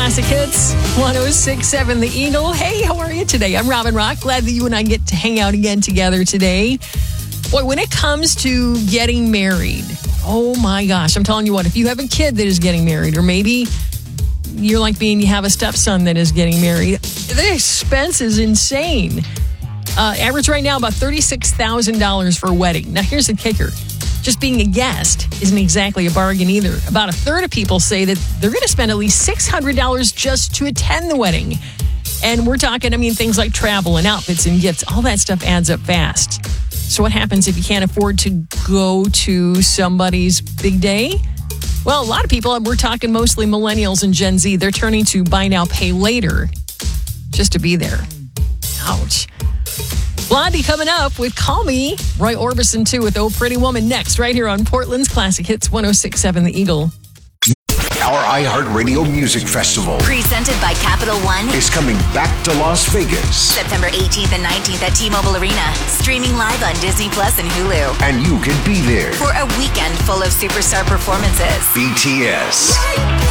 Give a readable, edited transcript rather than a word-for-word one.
Classic Hits, 106.7 The Eagle. Hey, how are you today? I'm Robin Rock. Glad that you and I get to hang out again together today. Boy, when it comes to getting married, oh my gosh, I'm telling you what, if you have a kid that is getting married, or maybe you're like me and you have a stepson that is getting married, the expense is insane. Average right now about $36,000 for a wedding. Now, here's the kicker. Just being a guest isn't exactly a bargain either. About a third of people say that they're going to spend at least $600 just to attend the wedding. And we're talking, things like travel and outfits and gifts. All that stuff adds up fast. So what happens if you can't afford to go to somebody's big day? Well, a lot of people, we're talking mostly millennials and Gen Z, they're turning to buy now, pay later just to be there. Ouch. Blondie coming up with Call Me. Roy Orbison, too, with Oh Pretty Woman next, right here on Portland's Classic Hits 106.7 The Eagle. Our iHeartRadio Music Festival, presented by Capital One, is coming back to Las Vegas. September 18th and 19th at T-Mobile Arena. Streaming live on Disney Plus and Hulu. And you can be there for a weekend full of superstar performances. BTS.